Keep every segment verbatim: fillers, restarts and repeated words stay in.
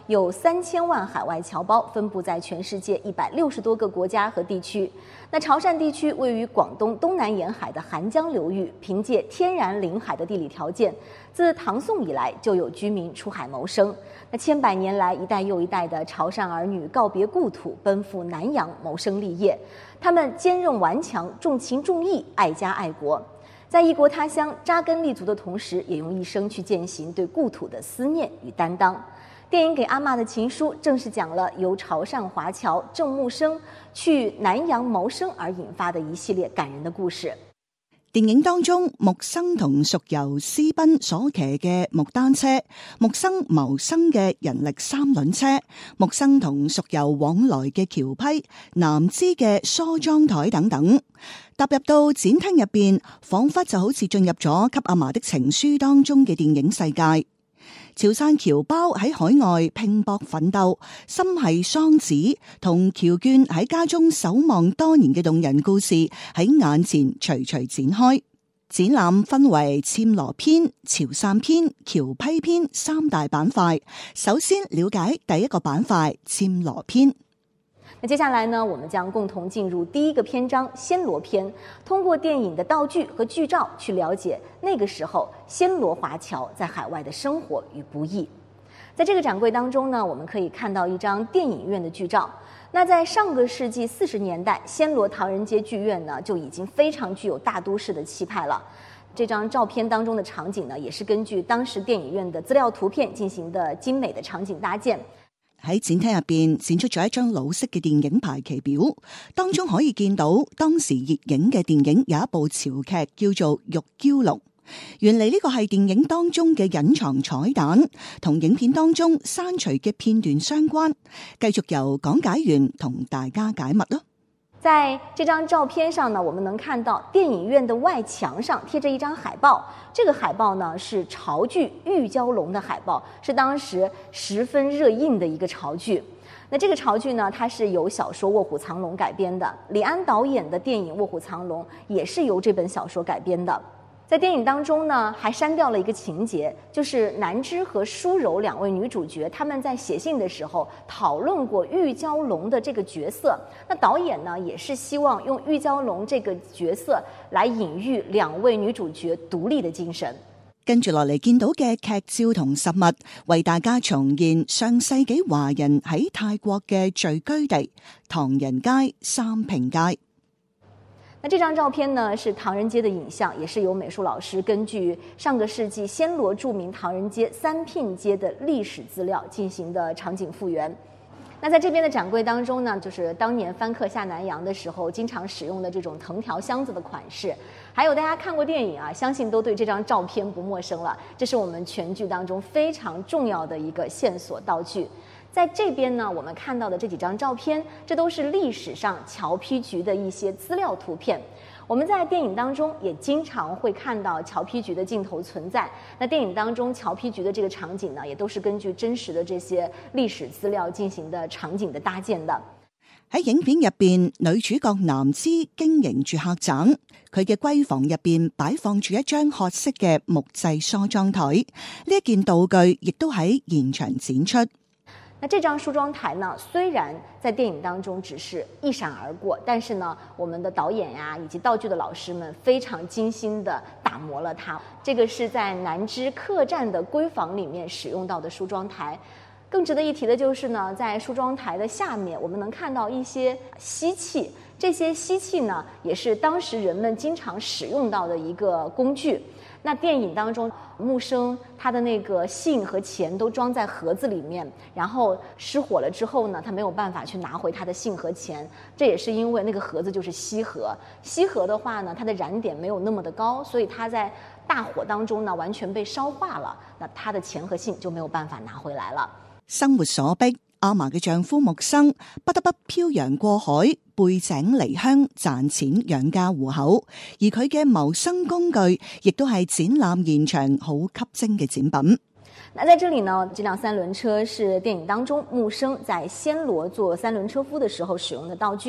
有三千万海外侨胞分布在全世界一百六十多个国家和地区。那潮汕地区位于广东东南沿海的韩江流域，凭借天然临海的地理条件，自唐宋以来就有居民出海谋生。那千百年来，一代又一代的潮汕儿女告别故土，奔赴南洋谋生立业。他们坚韧顽强，重情重义，爱家爱国。在异国他乡扎根立足的同时，也用一生去践行对故土的思念与担当。电影《给阿嬷的情书》正是讲了由潮汕华侨郑木生去南洋謀生而引發的一系列感人的故事。 電影當中，木生同屬由私奔所騎嘅木單車，木生謀生嘅人力三輪車，木生同屬由往來嘅橋批，南支嘅梳妝台等等。踏入到展廳入邊，彷彿就好似進入咗《給阿嬷的情書》當中嘅電影世界。潮汕僑胞喺海外拼搏奮鬥，心繫喪子，同僑眷喺家中守望多年嘅動人故事喺眼前徐徐展開。展覽分為暹羅篇、潮汕篇、僑批篇三大板塊。首先了解第一個板塊暹羅篇。 那接下來呢，我們將共同進入第一個篇章暹羅篇，通過電影的道具和劇照去了解那個時候暹羅華僑在海外的生活與不易。在這個展櫃當中呢，我們可以看到一張電影院的劇照。那在上個世紀四十年代，暹羅唐人街劇院呢就已經非常具有大都市的氣派了。這張照片當中的場景呢，也是根據當時電影院的資料圖片進行的精美的場景搭建。 喺展廳入邊展出咗一張老式嘅電影排期表，當中可以見到當時熱映嘅電影有一部潮劇叫做《玉嬌龍》。原嚟呢個係電影當中嘅隱藏彩蛋，同影片當中刪除嘅片段相關。繼續由講解員同大家解密咯。 在這張照片上呢，我們能看到電影院的外牆上貼着一張海報，這個海報呢是潮劇《玉嬌龍》的海報，是當時十分熱映的一個潮劇。那這個潮劇呢，它是由小說《臥虎藏龍》改編的，李安導演的電影《臥虎藏龍》也是由這本小說改編的。在電影當中呢，還刪掉了一個情節，就是南枝和舒柔兩位女主角，他們在寫信的時候討論過玉嬌龍的這個角色。那導演呢，也是希望用玉嬌龍這個角色來隱喻兩位女主角獨立的精神。 跟住落嚟見到嘅劇照同實物，為大家重現上世紀華人喺泰國嘅聚居地唐人街三平街。 那這張照片呢，是唐人街的影像，也是由美術老師根據上個世紀暹羅著名唐人街三聘街的歷史資料進行的場景復原。那在這邊的展櫃當中呢，就是當年番客下南洋的時候經常使用的這種藤條箱子的款式，還有大家看過電影啊，相信都對這張照片不陌生了。這是我們全劇當中非常重要的一個線索道具。在這邊呢，我們看到的這幾張照片，這都是歷史上僑批局的一些資料圖片。我們在電影當中也經常會看到僑批局的鏡頭存在。那電影當中僑批局的這個場景呢，也都是根據真實的這些歷史資料進行的場景的搭建的。 喺影片入邊，女主角南枝經營住客棧，佢嘅閨房入邊擺放住一張褐色嘅木製梳妝台，呢一件道具亦都喺現場展出。 那這張梳妝台呢，雖然在電影當中只是一閃而過，但是呢，我們的導演呀、啊、以及道具的老師們非常精心的打磨了它。這個是在南枝客棧的閨房裡面使用到的梳妝台。更值得一提的就是呢，在梳妝台的下面，我們能看到一些吸器，這些吸器呢，也是當時人們經常使用到的一個工具。那電影當中，木生他的那個信和錢都裝在盒子裡面，然後失火了之後呢，他沒有辦法去拿回他的信和錢，這也是因為那個盒子就是錫盒。錫盒的話呢，它的燃點沒有那麼的高，所以它在大火當中呢，完全被燒化了，那他的錢和信就沒有辦法拿回來了。 生活所迫，阿嬷嘅丈夫木生不得不漂洋過海，背井離鄉賺錢養家糊口，而佢嘅謀生工具亦都係展覽現場好吸睛嘅展品。 那在這裡呢，這輛三輪車是電影當中木生在暹羅做三輪車夫的時候使用的道具。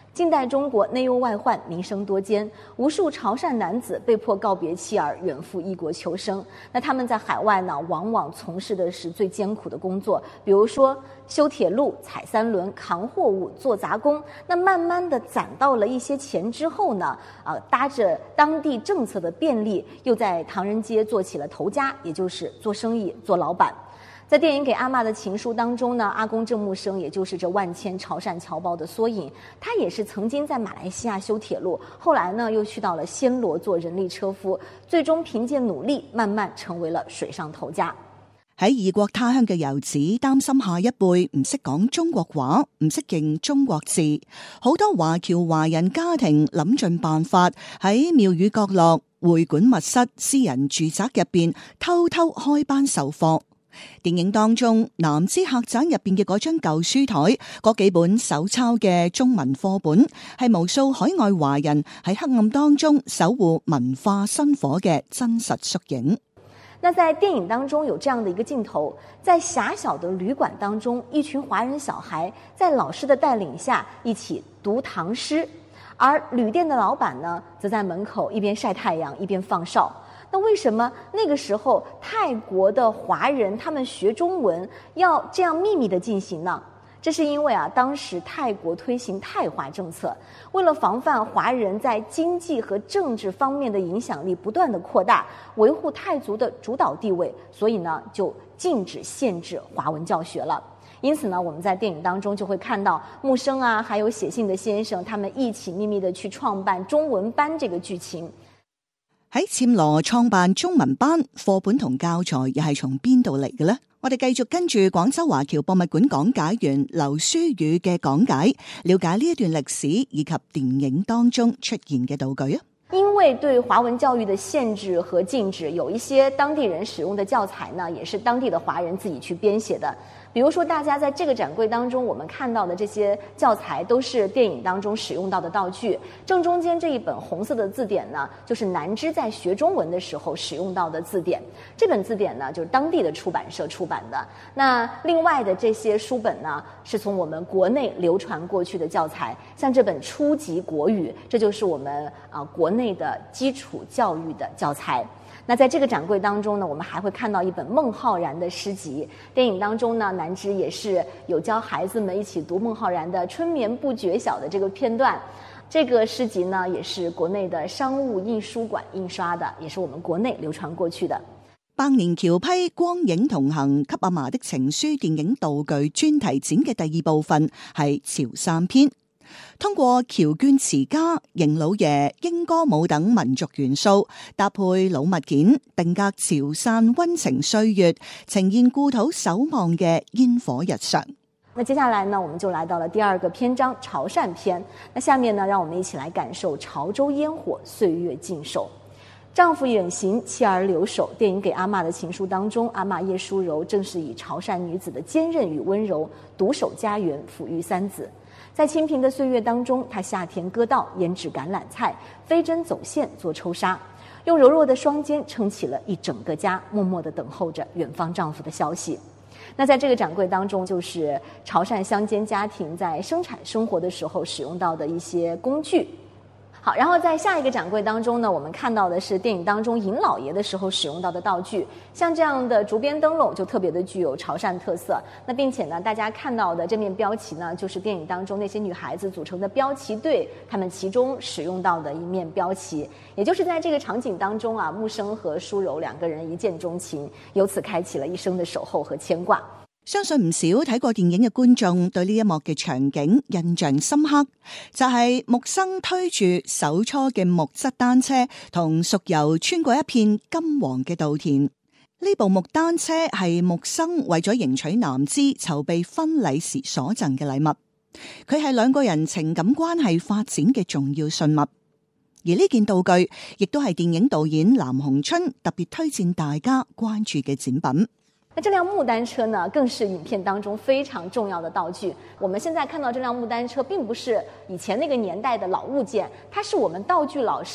近代中国内忧外患，民生多艰，无数潮汕男子被迫告别妻儿，远赴异国求生。那他们在海外呢，往往从事的是最艰苦的工作，比如说修铁路、踩三轮、扛货物、做杂工。那慢慢的攒到了一些钱之后呢，呃，搭着当地政策的便利，又在唐人街做起了头家，也就是做生意、做老板。在电影《给阿嬷的情书》当中呢，阿公郑木生也就是这万千潮汕侨胞的缩影。他也是曾經在馬來西亞修鐵路，後來呢又去到了暹羅做人力車夫，最終憑借努力慢慢成為了水上頭家。 喺異國他鄉嘅遊子擔心下一輩唔識講中國話，唔識認中國字，好多華僑華人家庭諗盡辦法喺廟宇角落、會館密室、私人住宅入邊偷偷開班授課。電影當中，南支客棧入邊嘅嗰張舊書台，嗰幾本手抄嘅中文課本，係無數海外華人喺黑暗當中守護文化薪火嘅真實縮影。 那在電影當中有這樣的一個鏡頭，在狹小的旅館當中，一群華人小孩在老師的帶領下一起讀唐詩，而旅店的老闆呢，則在門口一邊曬太陽一邊放哨。那為什麼那個時候泰國的華人他們學中文要這樣秘密的進行呢？這是因為啊，當時泰國推行泰華政策，為了防範華人在經濟和政治方面的影響力不斷的擴大，維護泰族的主導地位，所以呢就禁止限制華文教學了。因此呢，我們在電影當中就會看到木生啊，還有寫信的先生，他們一起秘密的去創辦中文班這個劇情。 喺暹羅創辦中文班，課本同教材又係從邊度嚟嘅呢？我哋繼續跟住廣州華僑博物館講解員劉書宇嘅講解，了解呢一段歷史以及電影當中出現嘅道具啊。 因為對華文教育的限制和禁止，有一些當地人使用的教材呢，也是當地的華人自己去編寫的。比如說，大家在這個展櫃當中，我們看到的這些教材都是電影當中使用到的道具。正中間這一本紅色的字典呢，就是南支在學中文的時候使用到的字典。這本字典呢，就是當地的出版社出版的。那另外的這些書本呢，是從我們國內流傳過去的教材，像這本初級國語，這就是我們啊、呃、國內的基礎教育的教材。那在這個展櫃當中呢，我們還會看到一本孟浩然的詩集。電影當中呢，南支也是有教孩子們一起讀孟浩然的《春眠不覺曉》的這個片段。這個詩集呢，也是國內的商務印書館印刷的，也是我們國內流傳過去的。 百年僑批光影同行給阿嫲的情書電影道具專題展嘅第二部分係潮汕篇。通過僑眷詞家、邢老爺、英歌舞等民族元素，搭配老物件，定格潮汕溫情歲月，呈現故土守望嘅煙火日常。 那接下來呢，我們就來到了第二個篇章潮汕篇。那下面呢，讓我們一起來感受潮州煙火，歲月靜守。丈夫遠行，妻兒留守。電影《給阿嬷的情書》當中，阿嬷葉淑柔正是以潮汕女子的堅韌與溫柔，獨守家園，撫育三子。在清貧的歲月當中，她下田割稻，醃製橄欖菜，飛針走線做抽紗，用柔弱的雙肩撐起了一整個家，默默地等候着遠方丈夫的消息。那在這個展櫃當中，就是潮汕鄉間家庭在生產生活的時候使用到的一些工具。好，然後在下一個展櫃當中呢，我們看到的是電影當中尹老爺的時候使用到的道具，像這樣的竹編燈籠就特別的具有潮汕特色。那並且呢，大家看到的這面標旗呢，就是電影當中那些女孩子組成的標旗隊，她們其中使用到的一面標旗。也就是在這個場景當中啊，木生和淑柔兩個人一見鍾情，由此開啟了一生的守候和牽掛。 相信唔少睇過電影嘅觀眾對呢一幕嘅場景印象深刻，就係木生推住手搓嘅木質單車，同淑柔穿過一片金黃嘅稻田。呢部木單車係木生為咗迎娶南支籌備婚禮時所贈嘅禮物，佢係兩個人情感關係發展嘅重要信物。而呢件道具亦都係電影導演藍鴻春特別推薦大家關注嘅展品。 那這輛木單車呢，更是影片當中非常重要的道具。我們現在看到這輛木單車，並不是以前那個年代的老物件，它是我們道具老師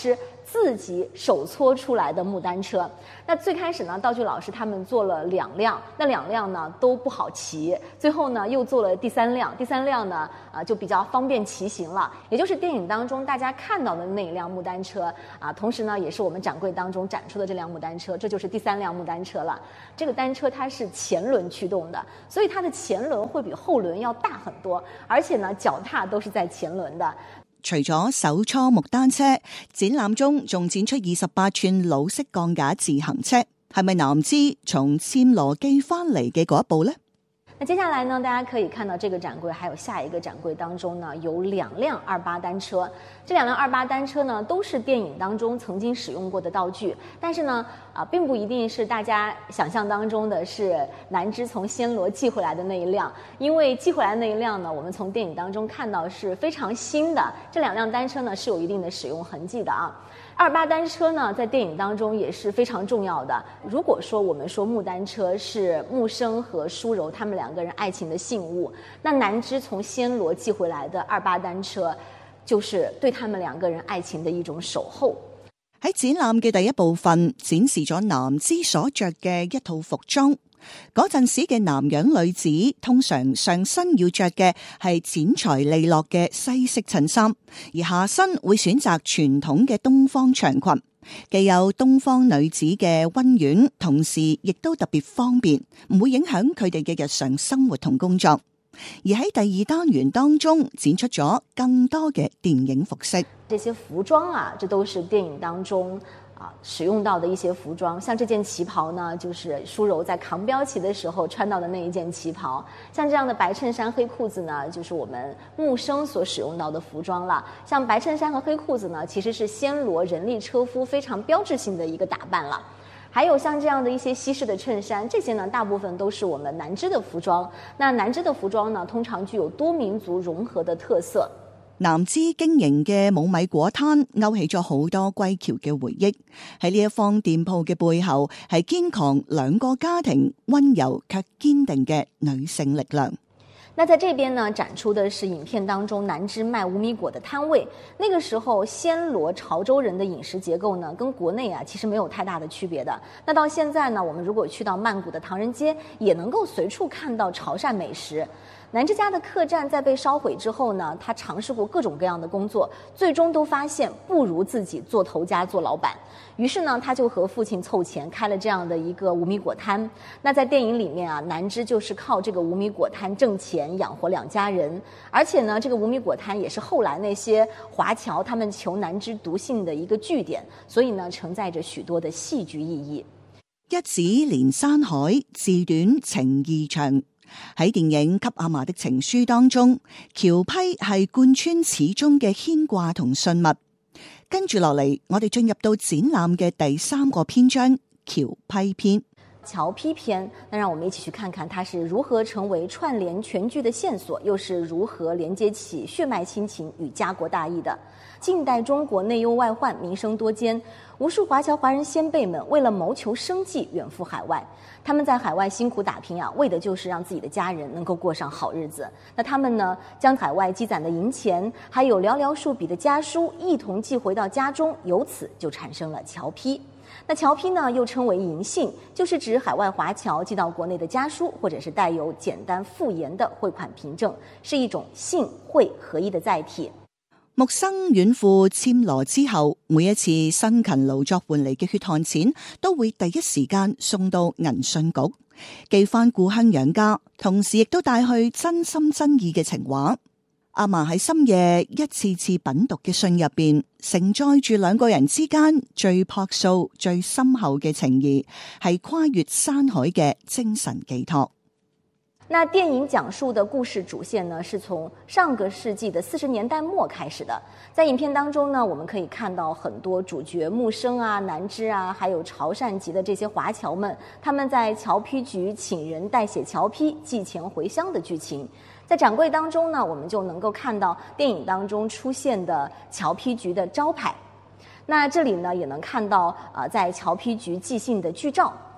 自己手搓出来的木单车。那最开始呢，道具老师他们做了两辆，那两辆呢都不好骑，最后呢又做了第三辆，第三辆呢啊、呃、就比较方便骑行了，也就是电影当中大家看到的那一辆木单车啊，同时呢也是我们展柜当中展出的这辆木单车，这就是第三辆木单车了。这个单车它是前轮驱动的，所以它的前輪會比後輪要大很多，而且呢腳踏都是在前輪的。 除咗手搓木單車，展覽中仲展出二十八寸老式鋼架自行車，係咪南芝從暹羅寄翻嚟嘅嗰一部呢？ 那接下來呢，大家可以看到這個展櫃還有下一個展櫃當中呢，有兩輛二八單車。這兩輛二八單車呢，都是電影當中曾經使用過的道具，但是呢，啊，並不一定是大家想象當中的是南芝從暹羅寄回來的那一輛，因為寄回來的那一輛呢，我們從電影當中看到是非常新的。這兩輛單車呢，是有一定的使用痕跡的啊。二八單車呢，在電影當中也是非常重要的。如果說我們說木單車是木生和舒柔他們兩個人愛情的信物，那南芝從暹羅寄回來的二八單車，就是對他們兩個人愛情的一種守候。 喺展覽嘅第一部分展示咗南芝所着嘅一套服裝。嗰陣時嘅南洋女子通常上身要着嘅係剪裁利落嘅西式襯衫，而下身會選擇傳統嘅東方長裙，既有東方女子嘅溫婉，同時亦都特別方便，唔會影響佢哋嘅日常生活同工作。而喺第二單元當中展出咗更多嘅電影服飾， 這些服裝啊，這都是電影當中啊，使用到的一些服裝，像這件旗袍呢，就是舒柔在扛標旗的時候穿到的那一件旗袍。像這樣的白襯衫、黑褲子呢，就是我們木生所使用到的服裝了。像白襯衫和黑褲子呢，其實是暹羅人力車夫非常標誌性的一個打扮了。還有像這樣的一些西式的襯衫，這些呢大部分都是我們南芝的服裝。那南芝的服裝呢，通常具有多民族融合的特色。 南芝經營嘅冇米果攤勾起咗好多歸僑嘅回憶。喺呢一方店鋪嘅背後，係堅強兩個家庭溫柔卻堅定嘅女性力量。 那在這邊呢，展出的是影片當中南芝賣無米果的攤位。那個時候暹羅潮州人的飲食結構呢，跟國內啊其實沒有太大的區別的。那到現在呢，我們如果去到曼谷的唐人街，也能夠隨處看到潮汕美食。南芝家的客棧在被燒毀之後呢，他嘗試過各種各樣的工作，最終都發現不如自己做頭家做老闆。於是呢，他就和父親湊錢開了這樣的一個無米果攤。那在電影裡面啊，南芝就是靠這個無米果攤掙錢養活兩家人。而且呢，這個無米果攤也是後來那些華僑他們求南芝獨信的一個據點，所以呢，承載着許多的戲劇意義。 一指連山海，字短情意長。喺電影《給阿嫲的情書》當中，僑批係貫穿始終嘅牽掛同信物。跟住落嚟，我哋進入到展覽嘅第三個篇章——僑批篇。 僑批篇，那讓我們一起去看看它是如何成為串聯全劇的線索，又是如何連接起血脈親情與家國大義的。近代中國內憂外患，民生多艱，無數華僑華人先輩們為了謀求生計遠赴海外。他們在海外辛苦打拼啊，為的就是讓自己的家人能夠過上好日子。那他們呢，將海外積攢的銀錢，還有寥寥數筆的家書，一同寄回到家中，由此就產生了僑批。那僑批呢，又稱為銀信，就是指海外華僑寄到國內的家書，或者是帶有簡單附言的匯款憑證，是一種信匯合一的載體。 木生遠赴暹羅之後，每一次辛勤勞作換嚟嘅血汗錢，都會第一時間送到銀信局，寄翻故鄉養家，同時亦都帶去真心真意嘅情話。阿嫲喺深夜一次次品讀嘅信入邊，承載住兩個人之間最樸素、最深厚嘅情誼，係跨越山海嘅精神寄託。 那電影講述的故事主線呢，是從上個世紀的四十年代末開始的。在影片當中呢，我們可以看到很多主角木生啊、南芝啊，還有潮汕籍的這些華僑們，他們在僑批局請人代寫僑批、寄錢回鄉的劇情。在展櫃當中呢，我們就能夠看到電影當中出現的僑批局的招牌。那這裡呢，也能看到啊、呃，在僑批局寄信的劇照。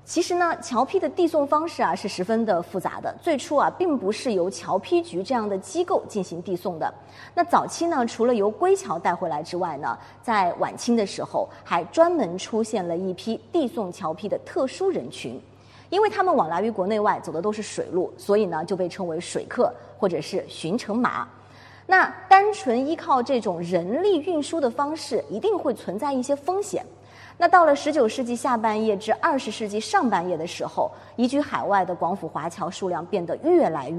其实呢，侨批的递送方式啊是十分的复杂的。最初啊，并不是由侨批局这样的机构进行递送的。那早期呢，除了由归侨带回来之外呢，在晚清的时候，还专门出现了一批递送侨批的特殊人群。因为他们往来于国内外，走的都是水路，所以呢，就被称为水客或者是巡城马。那单纯依靠这种人力运输的方式，一定会存在一些风险。那到了十九世纪下半叶至二十世纪上半叶的时候，移居海外的广府华侨数量变得越来